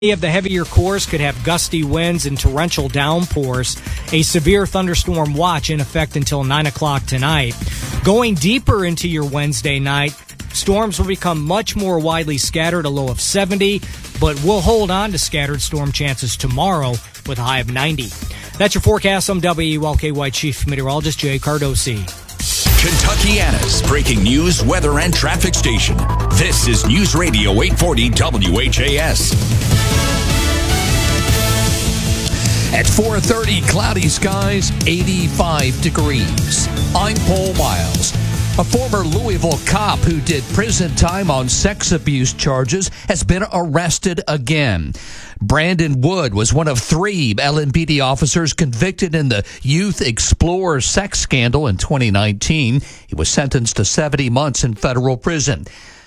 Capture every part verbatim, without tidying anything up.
Of the heavier cores could have gusty winds and torrential downpours. A severe thunderstorm watch in effect until nine o'clock tonight. Going deeper into your Wednesday night, storms will become much more widely scattered, a low of seventy, but we'll hold on to scattered storm chances tomorrow with a high of ninety. That's your forecast. I'm W U L K Y Chief Meteorologist Jay Cardosi. Kentuckiana's breaking news, weather, and traffic station. This is News Radio eight forty W H A S. At four thirty, cloudy skies, eighty-five degrees. I'm Paul Miles. A former Louisville cop who did prison time on sex abuse charges has been arrested again. Brandon Wood was one of three L M P D officers convicted in the Youth Explorer sex scandal in twenty nineteen. He was sentenced to seventy months in federal prison.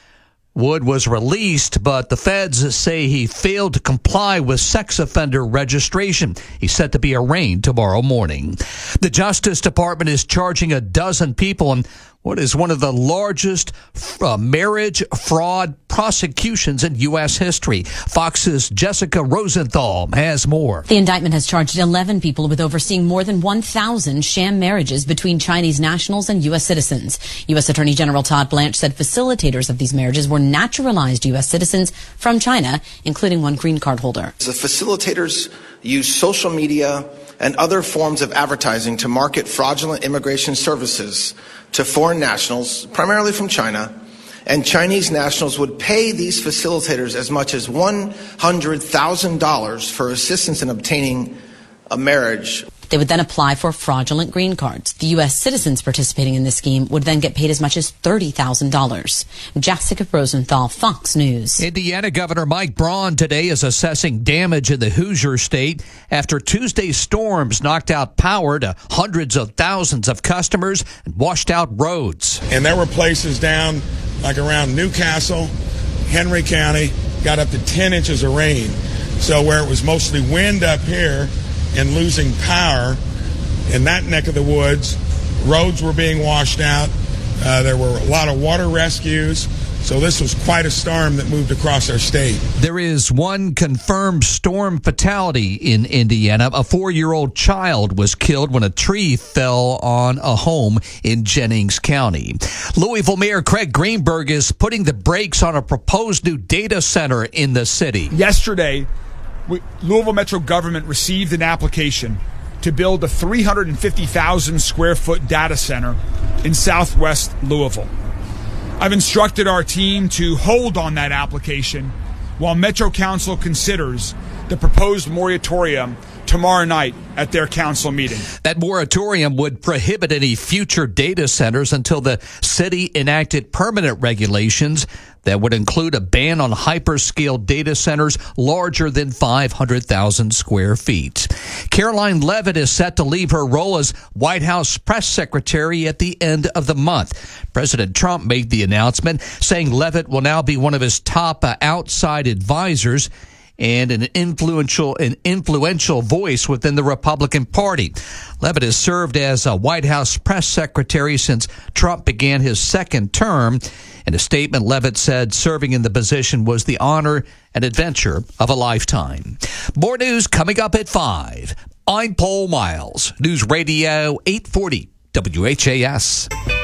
Wood was released, but the feds say he failed to comply with sex offender registration. He's set to be arraigned tomorrow morning. The Justice Department is charging a dozen people in what is one of the largest uh, marriage fraud prosecutions in U S history. Fox's Jessica Rosenthal has more. The indictment has charged eleven people with overseeing more than one thousand sham marriages between Chinese nationals and U S citizens. U S Attorney General Todd Blanche said facilitators of these marriages were naturalized U S citizens from China, including one green card holder. The facilitators use social media and other forms of advertising to market fraudulent immigration services to foreign nationals, primarily from China, and Chinese nationals would pay these facilitators as much as one hundred thousand dollars for assistance in obtaining a marriage. They would then apply for fraudulent green cards. The U S citizens participating in this scheme would then get paid as much as thirty thousand dollars. Jessica Rosenthal, Fox News. Indiana Governor Mike Braun today is assessing damage in the Hoosier State after Tuesday's storms knocked out power to hundreds of thousands of customers and washed out roads. And there were places down like around Newcastle, Henry County, got up to ten inches of rain. So where it was mostly wind up here and losing power in that neck of the woods, roads were being washed out. Uh, there were a lot of water rescues. So this was quite a storm that moved across our state. There is one confirmed storm fatality in Indiana. A four-year-old child was killed when a tree fell on a home in Jennings County. Louisville Mayor Craig Greenberg is putting the brakes on a proposed new data center in the city. Yesterday, we, Louisville Metro government received an application to build a three hundred fifty thousand square foot data center in southwest Louisville. I've instructed our team to hold on that application while Metro Council considers the proposed moratorium tomorrow night at their council meeting. That moratorium would prohibit any future data centers until the city enacted permanent regulations that would include a ban on hyperscale data centers larger than five hundred thousand square feet. Caroline Leavitt is set to leave her role as White House press secretary at the end of the month. President Trump made the announcement, saying Leavitt will now be one of his top uh, outside advisors and an influential an influential voice within the Republican Party. Leavitt has served as a White House press secretary since Trump began his second term. In a statement, Leavitt said serving in the position was the honor and adventure of a lifetime. More news coming up at five. I'm Paul Miles, News Radio eight forty W H A S.